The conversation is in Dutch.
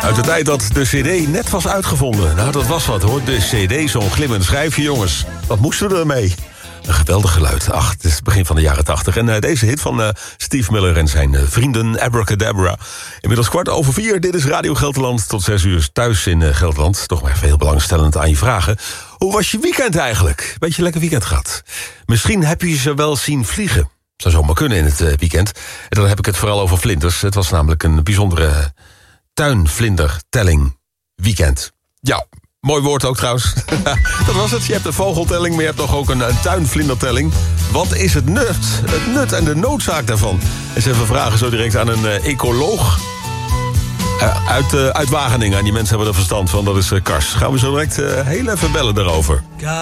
Uit de tijd dat de cd net was uitgevonden. Nou, dat was wat hoor, de cd, zo'n glimmend schijfje, jongens. Wat moesten we ermee? Een geweldig geluid. Ach, het is het begin van de jaren 80. En deze hit van Steve Miller en zijn vrienden Abracadabra. Inmiddels 4:15, dit is Radio Gelderland. Tot 6 uur thuis in Gelderland. Toch maar even heel belangstellend aan je vragen. Hoe was je weekend eigenlijk? Beetje lekker weekend gehad. Misschien heb je ze wel zien vliegen. Zou zomaar kunnen in het weekend. En dan heb ik het vooral over vlinders. Het was namelijk een bijzondere tuinvlindertelling weekend. Ja, mooi woord ook trouwens. Dat was het. Je hebt een vogeltelling, maar je hebt toch ook een tuinvlindertelling. Wat is het nut en de noodzaak daarvan? Eens even vragen zo direct aan een ecoloog uit Wageningen. En die mensen hebben er verstand van, dat is Kars. Gaan we zo direct heel even bellen daarover.